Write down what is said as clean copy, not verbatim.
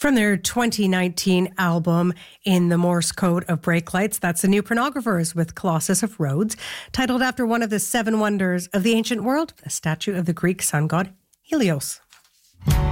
From their 2019 album, In the Morse Code of Brake Lights, that's the New Pornographers with Colossus of Rhodes, titled after one of the seven wonders of the ancient world, a statue of the Greek sun god Helios.